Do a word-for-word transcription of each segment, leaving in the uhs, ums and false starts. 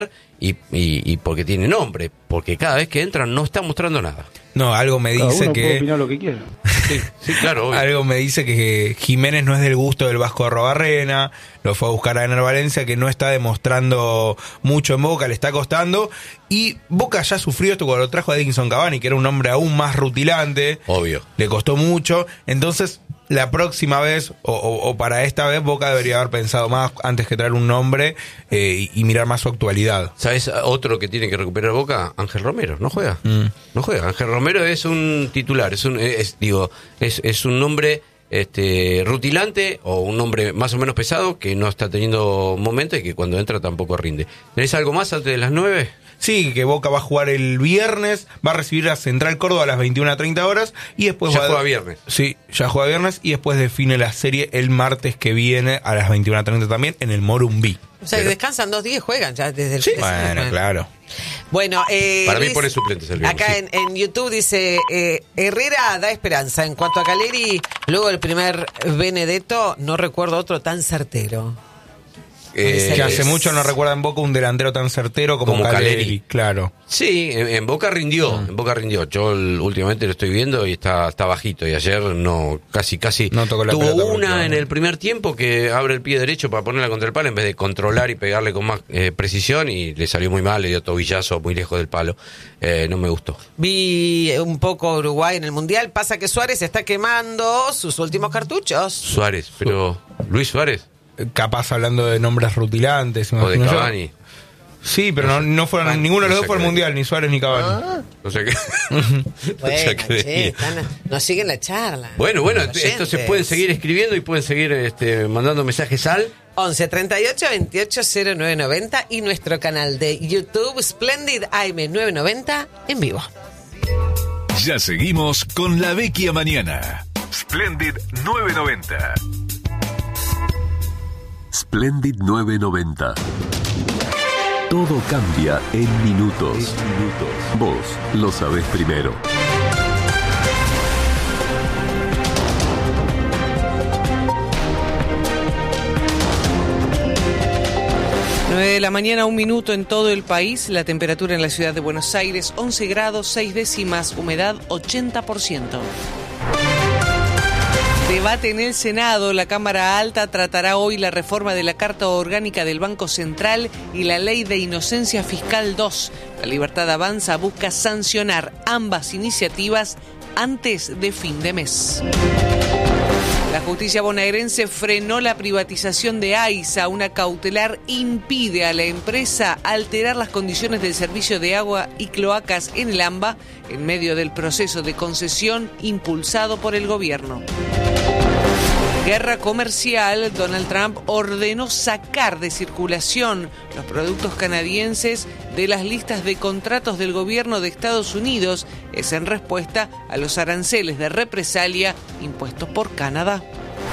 y, y, y porque tiene nombre, porque cada vez que entran no está mostrando nada. No, algo me Cada dice uno que... puede opinar lo que quiera. Sí, sí, claro, obvio. Algo me dice que Jiménez no es del gusto del Vasco Arrobarrena, lo fue a buscar a Ener Valencia, que no está demostrando mucho en Boca, le está costando, y Boca ya sufrió esto cuando lo trajo a Edinson Cavani, que era un hombre aún más rutilante. Obvio. Le costó mucho, entonces la próxima vez, o, o, o para esta vez, Boca debería haber pensado más antes que traer un nombre eh, y, y mirar más su actualidad. ¿Sabes otro que tiene que recuperar Boca? Ángel Romero, no juega. Mm. No juega. Ángel Romero es un titular, es un, es, digo, es, es un nombre este, rutilante o un nombre más o menos pesado que no está teniendo momento y que cuando entra tampoco rinde. ¿Tenés algo más antes de las nueve? Sí, que Boca va a jugar el viernes, va a recibir a Central Córdoba a las veintiuna treinta horas y después ya va juega a... viernes. Sí, ya juega viernes y después define la serie el martes que viene a las veintiuna treinta también en el Morumbí. O sea, Pero... descansan dos días, juegan ya desde el... Sí, bueno, bueno, claro. Bueno, eh, para mí Luis, pone suplentes el viernes. acá sí. en, en YouTube dice, eh, Herrera da esperanza. En cuanto a Caleri, luego el primer Benedetto, no recuerdo otro tan certero. Eh, que hace mucho no recuerda en Boca un delantero tan certero como, como Caleri, Caleri, claro. Sí, en, en Boca rindió, mm. en Boca rindió. Yo el, últimamente lo estoy viendo y está, está bajito. Y ayer no, casi, casi no tocó la tuvo una en el primer tiempo que abre el pie derecho para ponerla contra el palo en vez de controlar y pegarle con más eh, precisión y le salió muy mal, le dio tobillazo muy lejos del palo. Eh, no me gustó. Vi un poco Uruguay en el Mundial. Pasa que Suárez está quemando sus últimos cartuchos. Suárez, pero Luis Suárez. Capaz hablando de nombres rutilantes. O de Cavani. Yo. Sí, pero no, no fueron, ah, ninguno de los dos fue al Mundial, ni Suárez ni Cavani. Ah. No sé qué. Bueno, no sé qué che, están, nos siguen la charla. Bueno, bueno, entonces pueden seguir escribiendo y pueden seguir este, mandando mensajes al once treinta y ocho veintiocho cero nueve noventa y nuestro canal de YouTube Splendid A M nueve noventa en vivo. Ya seguimos con La Vecchia Mañana. Splendid nueve noventa. Splendid nueve noventa. Todo cambia en minutos. minutos. Vos lo sabés primero. nueve de la mañana, un minuto en todo el país. La temperatura en la ciudad de Buenos Aires, once grados, seis décimas, humedad ochenta por ciento. Debate en el Senado. La Cámara Alta tratará hoy la reforma de la Carta Orgánica del Banco Central y la Ley de Inocencia Fiscal dos. La Libertad Avanza busca sancionar ambas iniciativas antes de fin de mes. La justicia bonaerense frenó la privatización de AISA. Una cautelar impide a la empresa alterar las condiciones del servicio de agua y cloacas en el AMBA en medio del proceso de concesión impulsado por el gobierno. Guerra comercial. Donald Trump ordenó sacar de circulación los productos canadienses de las listas de contratos del gobierno de Estados Unidos. Es en respuesta a los aranceles de represalia impuestos por Canadá.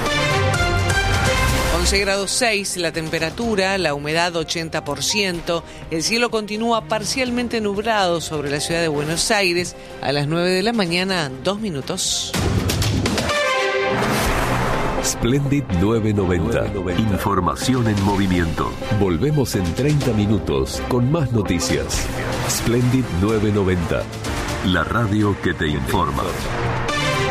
once grados seis la temperatura, la humedad ochenta por ciento. El cielo continúa parcialmente nublado sobre la ciudad de Buenos Aires. A las nueve de la mañana, dos minutos. Splendid nueve noventa. Información en movimiento. Volvemos en treinta minutos con más noticias. Splendid nueve noventa. La radio que te informa.